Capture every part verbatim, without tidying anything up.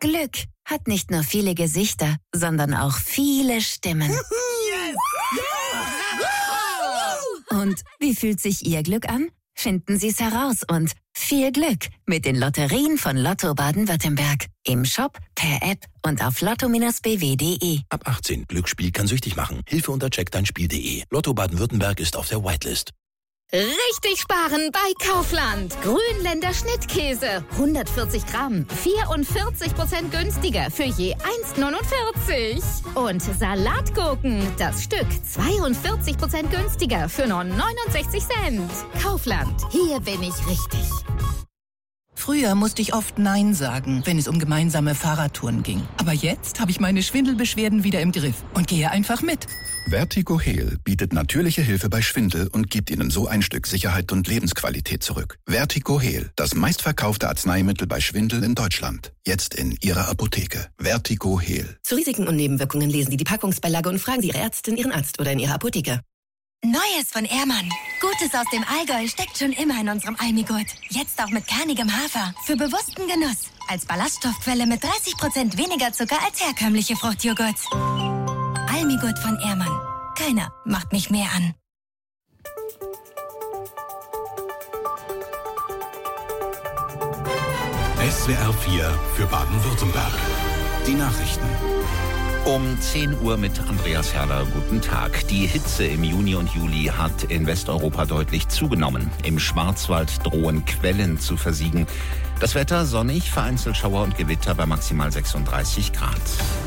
Glück hat nicht nur viele Gesichter, sondern auch viele Stimmen. Yes! Ja! Und wie fühlt sich Ihr Glück an? Finden Sie es heraus und viel Glück mit den Lotterien von Lotto Baden-Württemberg. Im Shop, per App und auf lotto Bindestrich b w punkt d e. Ab achtzehn. Glücksspiel kann süchtig machen. Hilfe unter check dein spiel punkt d e. Lotto Baden-Württemberg ist auf der Whitelist. Richtig sparen bei Kaufland. Grünländer Schnittkäse. hundertvierzig Gramm. vierundvierzig Prozent günstiger für je eins Komma neunundvierzig. Und Salatgurken. Das Stück zweiundvierzig Prozent günstiger für nur neunundsechzig Cent. Kaufland. Hier bin ich richtig. Früher musste ich oft Nein sagen, wenn es um gemeinsame Fahrradtouren ging. Aber jetzt habe ich meine Schwindelbeschwerden wieder im Griff und gehe einfach mit. Vertigo-Heal bietet natürliche Hilfe bei Schwindel und gibt Ihnen so ein Stück Sicherheit und Lebensqualität zurück. Vertigo-Heal, das meistverkaufte Arzneimittel bei Schwindel in Deutschland. Jetzt in Ihrer Apotheke. Vertigo-Heal. Zu Risiken und Nebenwirkungen lesen Sie die Packungsbeilage und fragen Sie Ihre Ärztin, Ihren Arzt oder in Ihrer Apotheke. Neues von Ehrmann. Gutes aus dem Allgäu steckt schon immer in unserem Almigurt. Jetzt auch mit kernigem Hafer. Für bewussten Genuss. Als Ballaststoffquelle mit dreißig Prozent weniger Zucker als herkömmliche Fruchtjoghurts. Almigurt von Ehrmann. Keiner macht mich mehr an. S W R vier für Baden-Württemberg. Die Nachrichten. Um zehn Uhr mit Andreas Herrler. Guten Tag. Die Hitze im Juni und Juli hat in Westeuropa deutlich zugenommen. Im Schwarzwald drohen Quellen zu versiegen. Das Wetter sonnig, vereinzelt Schauer und Gewitter bei maximal sechsunddreißig Grad.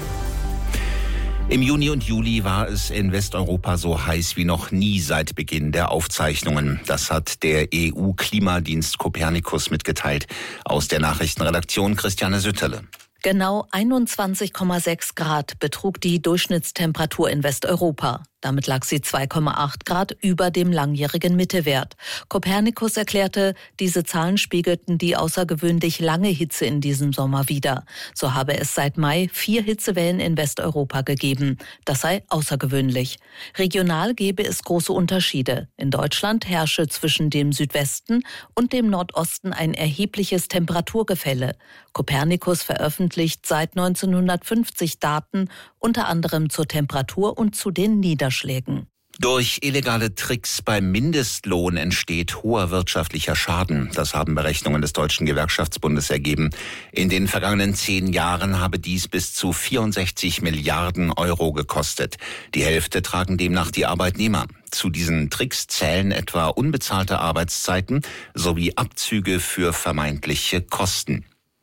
Im Juni und Juli war es in Westeuropa so heiß wie noch nie seit Beginn der Aufzeichnungen. Das hat der E U-Klimadienst Copernicus mitgeteilt. Aus der Nachrichtenredaktion Christiane Sütterle. Genau einundzwanzig Komma sechs Grad betrug die Durchschnittstemperatur in Westeuropa. Damit lag sie zwei Komma acht Grad über dem langjährigen Mittewert. Copernicus erklärte, diese Zahlen spiegelten die außergewöhnlich lange Hitze in diesem Sommer wider. So habe es seit Mai vier Hitzewellen in Westeuropa gegeben. Das sei außergewöhnlich. Regional gebe es große Unterschiede. In Deutschland herrsche zwischen dem Südwesten und dem Nordosten ein erhebliches Temperaturgefälle. Copernicus veröffentlicht seit neunzehnhundertfünfzig Daten, unter anderem zur Temperatur und zu den Niederschlägen. Durch illegale Tricks beim Mindestlohn entsteht hoher wirtschaftlicher Schaden. Das haben Berechnungen des Deutschen Gewerkschaftsbundes ergeben. In den vergangenen zehn Jahren habe dies bis zu vierundsechzig Milliarden Euro gekostet. Die Hälfte tragen demnach die Arbeitnehmer. Zu diesen Tricks zählen etwa unbezahlte Arbeitszeiten sowie Abzüge für vermeintliche Kosten.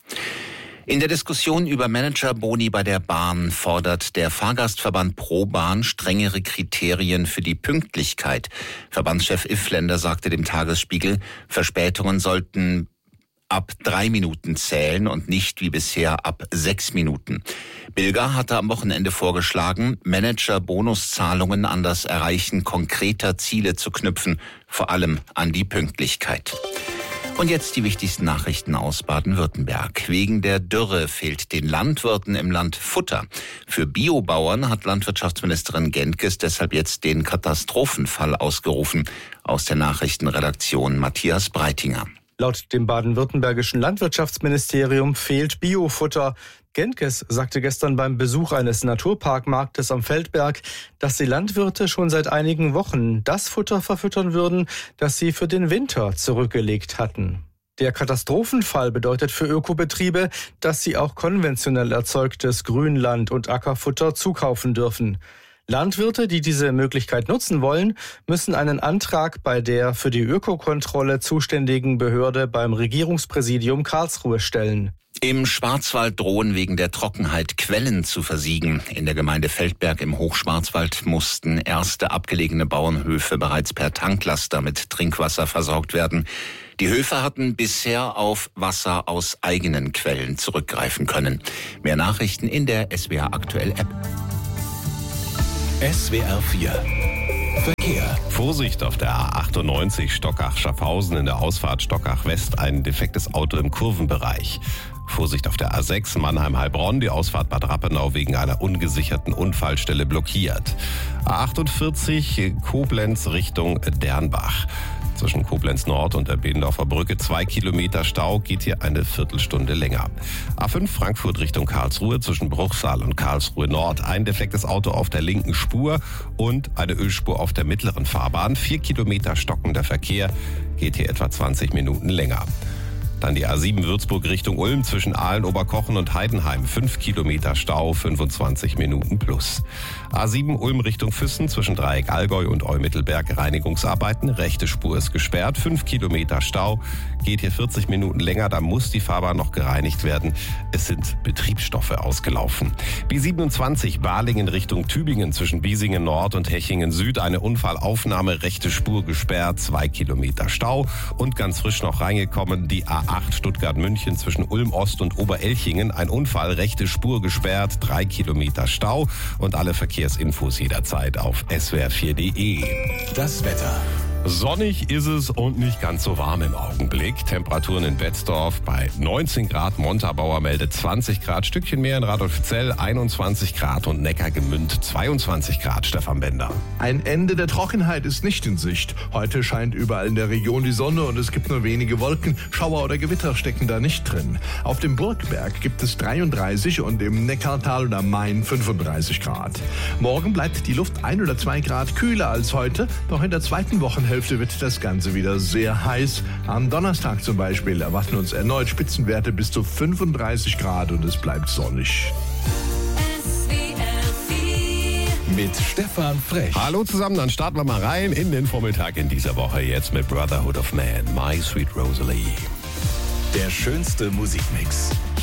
In der Diskussion über Managerboni bei der Bahn fordert der Fahrgastverband ProBahn strengere Kriterien für die Pünktlichkeit. Verbandschef Iffländer sagte dem Tagesspiegel, Verspätungen sollten ab drei Minuten zählen und nicht wie bisher ab sechs Minuten. Bilger hatte am Wochenende vorgeschlagen, Manager-Bonuszahlungen an das Erreichen konkreter Ziele zu knüpfen, vor allem an die Pünktlichkeit. Und jetzt die wichtigsten Nachrichten aus Baden-Württemberg. Wegen der Dürre fehlt den Landwirten im Land Futter. Für Biobauern hat Landwirtschaftsministerin Gentges deshalb jetzt den Katastrophenfall ausgerufen. Aus der Nachrichtenredaktion Matthias Breitinger. Laut dem baden-württembergischen Landwirtschaftsministerium fehlt Biofutter. Gentges sagte gestern beim Besuch eines Naturparkmarktes am Feldberg, dass die Landwirte schon seit einigen Wochen das Futter verfüttern würden, das sie für den Winter zurückgelegt hatten. Der Katastrophenfall bedeutet für Ökobetriebe, dass sie auch konventionell erzeugtes Grünland- und Ackerfutter zukaufen dürfen. Landwirte, die diese Möglichkeit nutzen wollen, müssen einen Antrag bei der für die Ökokontrolle zuständigen Behörde beim Regierungspräsidium Karlsruhe stellen. Im Schwarzwald drohen wegen der Trockenheit Quellen zu versiegen. In der Gemeinde Feldberg im Hochschwarzwald mussten erste abgelegene Bauernhöfe bereits per Tanklaster mit Trinkwasser versorgt werden. Die Höfe hatten bisher auf Wasser aus eigenen Quellen zurückgreifen können. Mehr Nachrichten in der S W R Aktuell App. S W R vier Verkehr. Vorsicht auf der A achtundneunzig Stockach-Schaffhausen in der Ausfahrt Stockach-West, ein defektes Auto im Kurvenbereich. Vorsicht auf der A sechs Mannheim-Heilbronn, die Ausfahrt Bad Rappenau wegen einer ungesicherten Unfallstelle blockiert. A achtundvierzig Koblenz Richtung Dernbach. Zwischen Koblenz Nord und der Bedendorfer Brücke zwei Kilometer Stau, geht hier eine Viertelstunde länger. A fünf Frankfurt Richtung Karlsruhe zwischen Bruchsal und Karlsruhe Nord. Ein defektes Auto auf der linken Spur und eine Ölspur auf der mittleren Fahrbahn. Vier Kilometer stockender Verkehr, geht hier etwa zwanzig Minuten länger. Dann die A sieben Würzburg Richtung Ulm zwischen Aalen, Oberkochen und Heidenheim. fünf Kilometer Stau, fünfundzwanzig Minuten plus. A sieben Ulm Richtung Füssen zwischen Dreieck Allgäu und Eumittelberg Reinigungsarbeiten. Rechte Spur ist gesperrt, fünf Kilometer Stau. Geht hier vierzig Minuten länger, da muss die Fahrbahn noch gereinigt werden. Es sind Betriebsstoffe ausgelaufen. B siebenundzwanzig Balingen Richtung Tübingen zwischen Biesingen Nord und Hechingen Süd. Eine Unfallaufnahme, rechte Spur gesperrt, zwei Kilometer Stau. Und ganz frisch noch reingekommen die A acht Stuttgart-München zwischen Ulm Ost und Oberelchingen. Ein Unfall, rechte Spur gesperrt, drei Kilometer Stau. Und alle Verkehrsinfos jederzeit auf S W R vier Punkt de. Das Wetter. Sonnig ist es und nicht ganz so warm im Augenblick. Temperaturen in Betzdorf bei neunzehn Grad, Montabaur meldet zwanzig Grad, Stückchen mehr in Radolfzell einundzwanzig Grad und Neckargemünd zweiundzwanzig Grad. Stefan Bender. Ein Ende der Trockenheit ist nicht in Sicht. Heute scheint überall in der Region die Sonne und es gibt nur wenige Wolken. Schauer oder Gewitter stecken da nicht drin. Auf dem Burgberg gibt es dreiunddreißig und im Neckartal und am Main fünfunddreißig Grad. Morgen bleibt die Luft ein oder zwei Grad kühler als heute, doch in der zweiten Wochenhälfte wird das Ganze wieder sehr heiß. Am Donnerstag zum Beispiel erwarten uns erneut Spitzenwerte bis zu fünfunddreißig Grad und es bleibt sonnig. Mit Stefan Frech. Hallo zusammen, dann starten wir mal rein in den Vormittag in dieser Woche. Jetzt mit Brotherhood of Man, My Sweet Rosalie. Der schönste Musikmix.